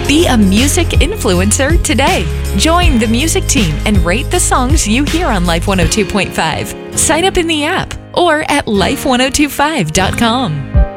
Be a music influencer today. Join the music team and rate the songs you hear on Life 102.5. Sign up in the app or at life1025.com.